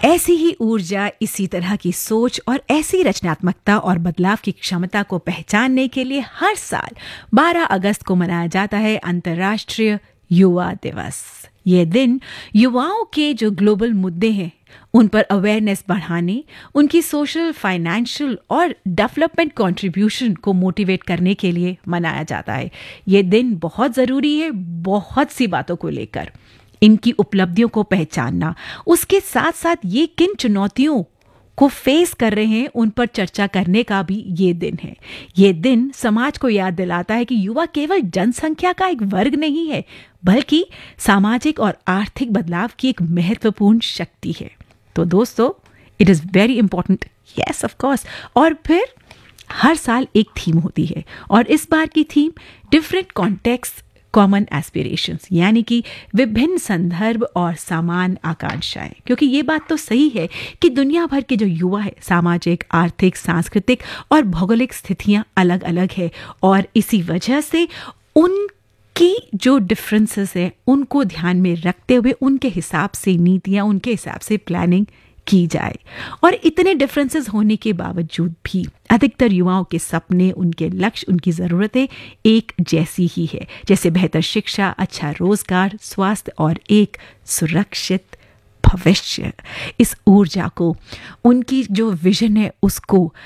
ऐसी ही ऊर्जा, इसी तरह की सोच और ऐसी रचनात्मकता और बदलाव की क्षमता को पहचानने के लिए हर साल 12 अगस्त को मनाया जाता है अंतर्राष्ट्रीय युवा दिवस। ये दिन युवाओं के जो ग्लोबल मुद्दे हैं उन पर अवेयरनेस बढ़ाने, उनकी सोशल, फाइनेंशियल और डेवलपमेंट कंट्रीब्यूशन को मोटिवेट करने के लिए मनाया जाता है। ये दिन बहुत ज़रूरी है बहुत सी बातों को लेकर, इनकी उपलब्धियों को पहचानना, उसके साथ साथ ये किन चुनौतियों को फेस कर रहे हैं उन पर चर्चा करने का भी ये दिन है। ये दिन समाज को याद दिलाता है कि युवा केवल जनसंख्या का एक वर्ग नहीं है, बल्कि सामाजिक और आर्थिक बदलाव की एक महत्वपूर्ण शक्ति है। तो दोस्तों, it is very important, yes of course. और फिर हर साल एक थीम होती है और इस बार की theme different context common aspirations, यानी कि विभिन्न संदर्भ और समान आकांक्षाएं। क्योंकि ये बात तो सही है कि दुनिया भर के जो युवा है, सामाजिक, आर्थिक, सांस्कृतिक और भौगोलिक स्थितियां अलग अलग है और इसी वजह से उनकी जो डिफरेंसेस है उनको ध्यान में रखते हुए उनके हिसाब से नीतियां, उनके हिसाब से प्लानिंग की जाए। और इतने डिफरेंसेस होने के बावजूद भी अधिकतर युवाओं के सपने, उनके लक्ष्य, उनकी ज़रूरतें एक जैसी ही है, जैसे बेहतर शिक्षा, अच्छा रोजगार, स्वास्थ्य और एक सुरक्षित भविष्य। इस ऊर्जा को, उनकी जो विजन है उसको